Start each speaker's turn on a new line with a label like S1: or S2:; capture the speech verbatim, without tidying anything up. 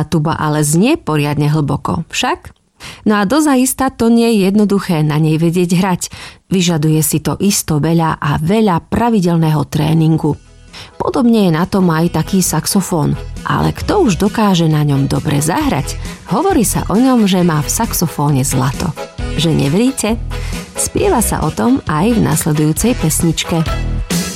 S1: tuba ale znie poriadne hlboko, však? No a dozaista to nie je jednoduché na nej vedieť hrať. Vyžaduje si to isto veľa a veľa pravidelného tréningu. Podobne je na tom aj taký saxofón. Ale kto už dokáže na ňom dobre zahrať, hovorí sa o ňom, že má v saxofóne zlato. Že neveríte? Spieva sa o tom aj v nasledujúcej pesničke.